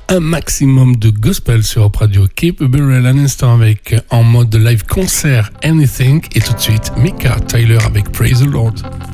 un maximum de gospel sur Hop Radio. Capable à l'instant avec en mode live concert Anything et tout de suite Mika Tyler avec Praise the Lord.